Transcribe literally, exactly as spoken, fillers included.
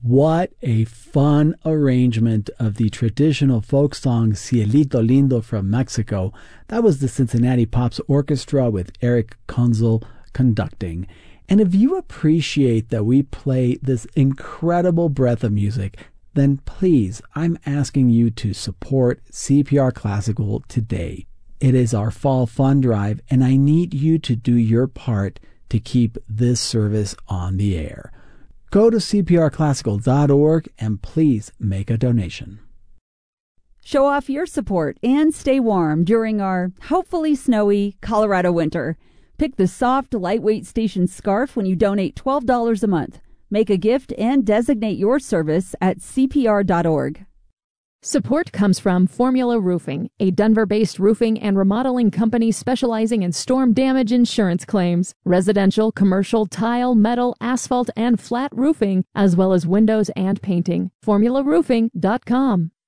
What a fun arrangement of the traditional folk song Cielito Lindo from Mexico. That was the Cincinnati Pops Orchestra with Eric Kunzel conducting. And if you appreciate that we play this incredible breadth of music, then please, I'm asking you to support C P R Classical today. It is our fall fund drive, and I need you to do your part to keep this service on the air. Go to C P R classical dot org and please make a donation. Show off your support and stay warm during our hopefully snowy Colorado winter. Pick the soft, lightweight station scarf when you donate twelve dollars a month. Make a gift and designate your service at C P R dot org. Support comes from Formula Roofing, a Denver-based roofing and remodeling company specializing in storm damage insurance claims, residential, commercial, tile, metal, asphalt, and flat roofing, as well as windows and painting. formula roofing dot com.